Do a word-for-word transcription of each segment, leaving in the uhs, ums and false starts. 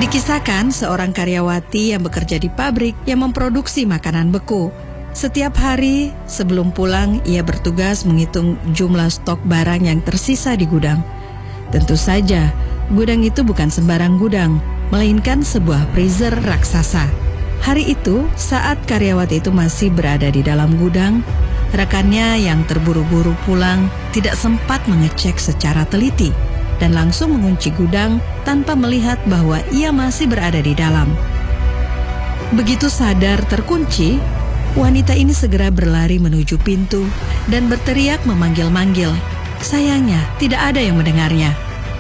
Dikisahkan seorang karyawati yang bekerja di pabrik yang memproduksi makanan beku. Setiap hari sebelum pulang, ia bertugas menghitung jumlah stok barang yang tersisa di gudang. Tentu saja, gudang itu bukan sembarang gudang, melainkan sebuah freezer raksasa. Hari itu, saat karyawati itu masih berada di dalam gudang, rekannya yang terburu-buru pulang tidak sempat mengecek secara teliti dan langsung mengunci gudang tanpa melihat bahwa ia masih berada di dalam. Begitu sadar terkunci, wanita ini segera berlari menuju pintu dan berteriak memanggil-manggil. Sayangnya, tidak ada yang mendengarnya.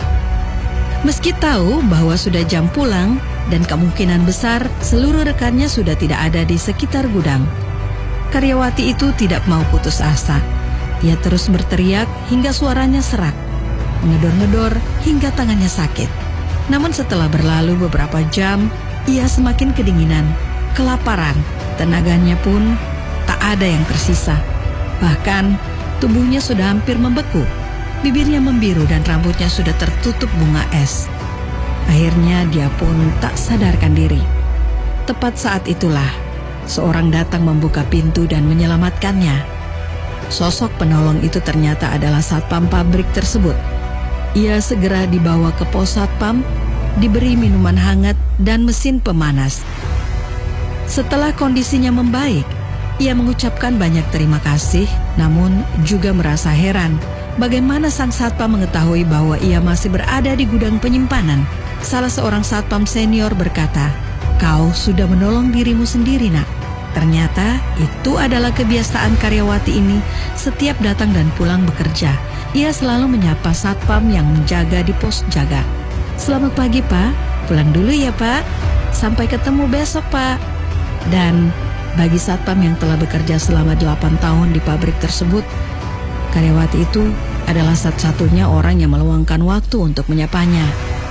Meski tahu bahwa sudah jam pulang dan kemungkinan besar seluruh rekannya sudah tidak ada di sekitar gudang, karyawati itu tidak mau putus asa. Ia terus berteriak hingga suaranya serak, mengedor-ngedor hingga tangannya sakit. Namun setelah berlalu beberapa jam, ia semakin kedinginan, kelaparan, tenaganya pun tak ada yang tersisa. Bahkan tubuhnya sudah hampir membeku, bibirnya membiru dan rambutnya sudah tertutup bunga es. Akhirnya dia pun tak sadarkan diri. Tepat saat itulah seorang datang membuka pintu dan menyelamatkannya. Sosok penolong itu ternyata adalah satpam pabrik tersebut. Ia segera dibawa ke pos satpam, diberi minuman hangat dan mesin pemanas. Setelah kondisinya membaik, ia mengucapkan banyak terima kasih, namun juga merasa heran bagaimana sang satpam mengetahui bahwa ia masih berada di gudang penyimpanan. Salah seorang satpam senior berkata, "Kau sudah menolong dirimu sendiri, nak." Ternyata itu adalah kebiasaan karyawati ini setiap datang dan pulang bekerja. Ia selalu menyapa satpam yang menjaga di pos jaga. "Selamat pagi, Pak. Pulang dulu ya, Pak. Sampai ketemu besok, Pak." Dan bagi satpam yang telah bekerja selama delapan tahun di pabrik tersebut, karyawati itu adalah satu-satunya orang yang meluangkan waktu untuk menyapanya.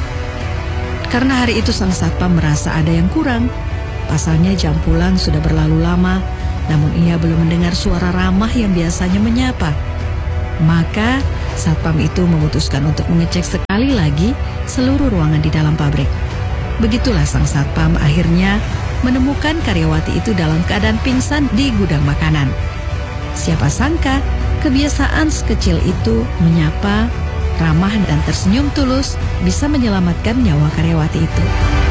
Karena hari itu sang satpam merasa ada yang kurang. Pasalnya jam pulang sudah berlalu lama, namun ia belum mendengar suara ramah yang biasanya menyapa. Maka satpam itu memutuskan untuk mengecek sekali lagi seluruh ruangan di dalam pabrik. Begitulah sang satpam akhirnya menemukan karyawati itu dalam keadaan pingsan di gudang makanan. Siapa sangka kebiasaan sekecil itu menyapa, ramah dan tersenyum tulus bisa menyelamatkan nyawa karyawati itu.